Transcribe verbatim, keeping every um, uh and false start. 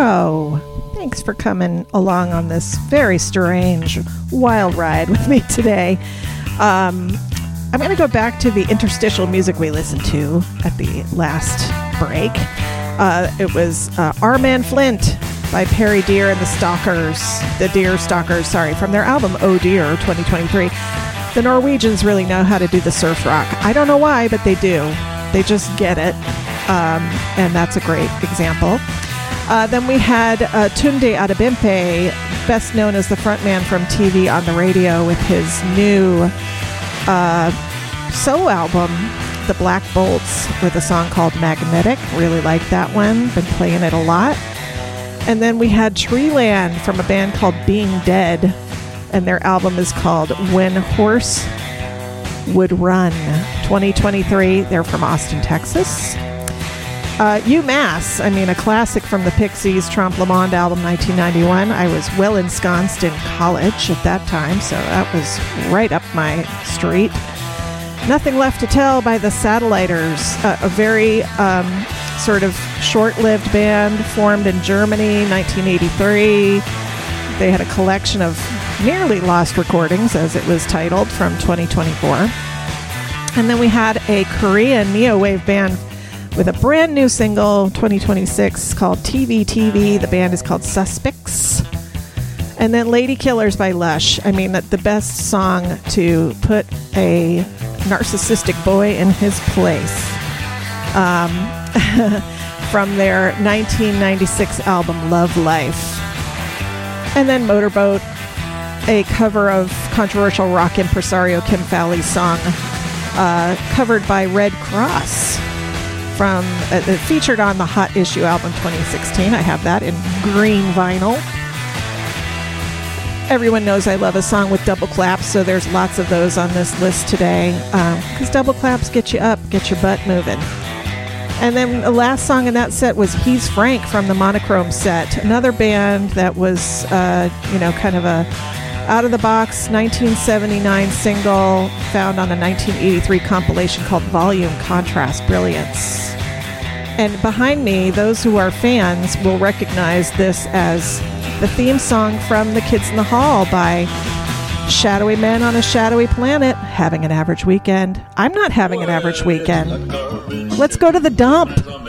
show. Thanks for coming along on this very strange, wild ride with me today. Um, I'm going to go back to the interstitial music we listened to at the last break. Uh, it was uh, Our Man Flint by Perry Deer and the Stalkers, the Deer Stalkers, sorry, from their album Oh Dear twenty twenty-three. The Norwegians really know how to do the surf rock. I don't know why, but they do. They just get it, um, and that's a great example. Uh, then we had uh, Tunde Adebimpe, best known as the frontman from T V on the radio, with his new uh, solo album, The Black Bolts, with a song called Magnetic. Really like that one. Been playing it a lot. And then we had Treeland from a band called Being Dead, and their album is called When Horse Would Run, twenty twenty-three. They're from Austin, Texas. Uh, UMass, I mean, a classic from the Pixies, Trompe Le Monde album, nineteen ninety-one. I was well ensconced in college at that time, so that was right up my street. Nothing Left to Tell by the Satelliters, uh, a very um, sort of short-lived band formed in Germany, nineteen eighty-three. They had a collection of nearly lost recordings, as it was titled, from twenty twenty-four. And then we had a Korean neo-wave band with a brand new single, twenty twenty-six, called T V T V. The band is called Suspects. And then Lady Killers by Lush. I mean, the best song to put a narcissistic boy in his place. Um, from their nineteen ninety-six album, Love Life. And then Motorboat, a cover of controversial rock impresario Kim Fowley's song, uh, covered by Red Cross. From uh, featured on the Hot Issue album twenty sixteen. I have that in green vinyl. Everyone knows I love a song with double claps, so there's lots of those on this list today, because um, double claps get you up, get your butt moving. And then the last song in that set was He's Frank from the Monochrome set, another band that was, uh, you know, kind of a out-of-the-box nineteen seventy-nine single found on a nineteen eighty-three compilation called Volume Contrast Brilliance. And behind me, those who are fans will recognize this as the theme song from The Kids in the Hall by Shadowy Men on a Shadowy Planet. Having an average weekend. I'm not having an average weekend. Let's go to the dump.